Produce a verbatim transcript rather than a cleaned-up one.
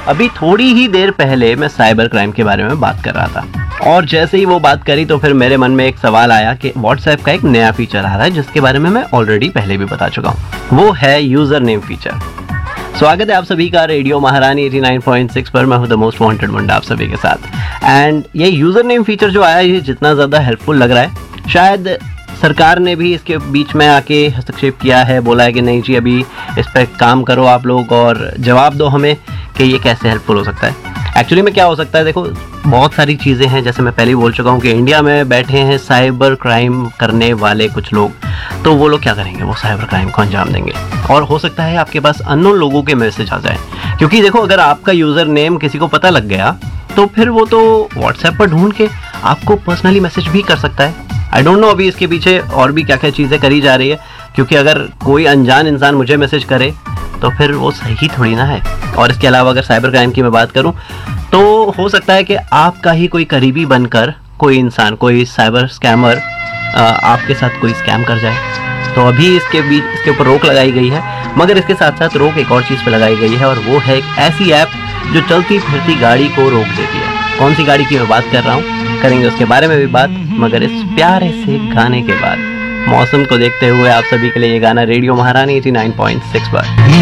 अभी थोड़ी ही देर पहले मैं साइबर क्राइम के बारे में बात कर रहा था और जैसे ही वो बात करी तो फिर मेरे मन में एक सवाल आया कि व्हाट्सएप का एक नया फीचर आ रहा है जिसके बारे में मैं ऑलरेडी पहले भी बता चुका हूँ। वो है यूजर नेम फीचर। स्वागत है आप सभी का रेडियो महारानी एटी नाइन पॉइंट सिक्स पर। मैं हूं द मोस्ट वांटेड मुंडा आप सभी के साथ। एंड ये यूजर नेम फीचर जो आया है ये जितना ज़्यादा हेल्पफुल लग रहा है, शायद सरकार ने भी इसके बीच में आके हस्तक्षेप किया है, बोला है कि नहीं जी अभी इस पर काम करो आप लोग और जवाब दो हमें कि ये कैसे हेल्पफुल हो सकता है। एक्चुअली में क्या हो सकता है, देखो बहुत सारी चीज़ें हैं, जैसे मैं पहले ही बोल चुका हूँ कि इंडिया में बैठे हैं साइबर क्राइम करने वाले कुछ लोग, तो वो लोग क्या करेंगे, वो साइबर क्राइम को अंजाम देंगे। और हो सकता है आपके पास अननोन लोगों के मैसेज आ जाए, क्योंकि देखो अगर आपका यूज़र नेम किसी को पता लग गया तो फिर वो तो व्हाट्सएप पर ढूंढ के आपको पर्सनली मैसेज भी कर सकता है। आई डोंट नो अभी इसके पीछे और भी क्या क्या चीज़ें करी जा रही है, क्योंकि अगर कोई अनजान इंसान मुझे मैसेज करे तो फिर वो सही थोड़ी ना है। और इसके अलावा अगर साइबर क्राइम की मैं बात करूं तो हो सकता है कि आपका ही कोई करीबी बनकर कोई इंसान, कोई साइबर स्कैमर आपके साथ कोई स्कैम कर जाए। तो अभी इसके बीच इसके ऊपर रोक लगाई गई है, मगर इसके साथ साथ रोक एक और चीज़ पर लगाई गई है और वो है एक ऐसी ऐप जो चलती फिरती गाड़ी को रोक देती है। कौन सी गाड़ी की मैं बात कर रहा हूँ, करेंगे उसके बारे में भी बात, मगर इस प्यारे से गाने के बाद। मौसम को देखते हुए आप सभी के लिए ये गाना रेडियो महारानी एटी नाइन पॉइंट सिक्स पर।